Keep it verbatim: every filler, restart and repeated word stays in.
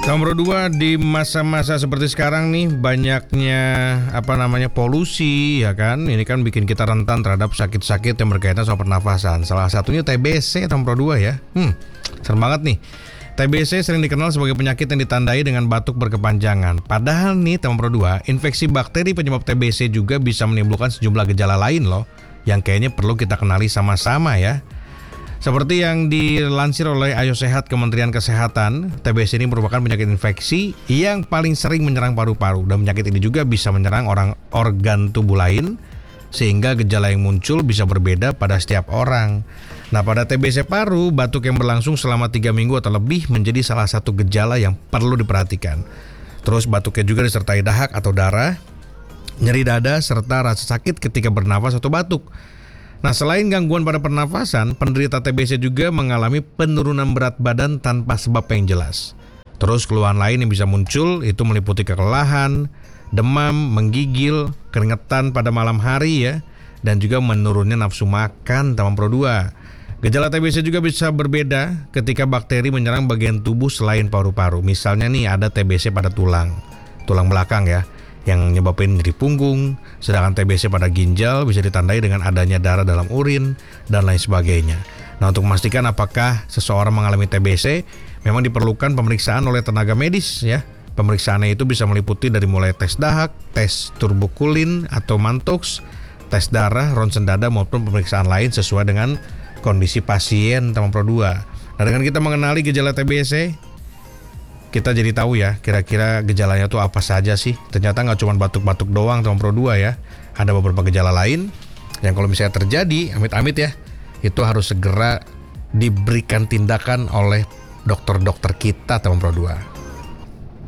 Nomor dua, di masa-masa seperti sekarang nih banyaknya apa namanya polusi ya kan. Ini kan bikin kita rentan terhadap sakit-sakit yang berkaitan sama pernafasan. Salah satunya T B C nomor dua ya. Hmm, serem banget nih. T B C sering dikenal sebagai penyakit yang ditandai dengan batuk berkepanjangan. Padahal nih nomor dua, infeksi bakteri penyebab T B C juga bisa menimbulkan sejumlah gejala lain loh, yang kayaknya perlu kita kenali sama-sama ya. Seperti yang dilansir oleh Ayo Sehat Kementerian Kesehatan, T B C ini merupakan penyakit infeksi yang paling sering menyerang paru-paru, dan penyakit ini juga bisa menyerang orang organ tubuh lain, sehingga gejala yang muncul bisa berbeda pada setiap orang. Nah, pada T B C paru, batuk yang berlangsung selama tiga minggu atau lebih menjadi salah satu gejala yang perlu diperhatikan. Terus batuknya juga disertai dahak atau darah, nyeri dada, serta rasa sakit ketika bernafas atau batuk. Nah, selain gangguan pada pernafasan, penderita T B C juga mengalami penurunan berat badan tanpa sebab yang jelas. Terus keluhan lain yang bisa muncul itu meliputi kelelahan, demam, menggigil, keringetan pada malam hari ya, dan juga menurunnya nafsu makan nomor dua. Gejala T B C juga bisa berbeda ketika bakteri menyerang bagian tubuh selain paru-paru. Misalnya nih ada T B C pada tulang, tulang belakang ya, yang nyebabin nyeri punggung, sedangkan T B C pada ginjal bisa ditandai dengan adanya darah dalam urin dan lain sebagainya. Nah, untuk memastikan apakah seseorang mengalami T B C, memang diperlukan pemeriksaan oleh tenaga medis ya. Pemeriksaannya itu bisa meliputi dari mulai tes dahak, tes turbukulin atau mantox, tes darah, ronsen dada maupun pemeriksaan lain sesuai dengan kondisi pasien nomor dua. Nah, dengan kita mengenali gejala T B C, kita jadi tahu ya kira-kira gejalanya tuh apa saja sih. Ternyata nggak cuma batuk-batuk doang nomor dua ya. Ada beberapa gejala lain yang kalau misalnya terjadi, amit-amit ya, itu harus segera diberikan tindakan oleh dokter-dokter kita nomor dua.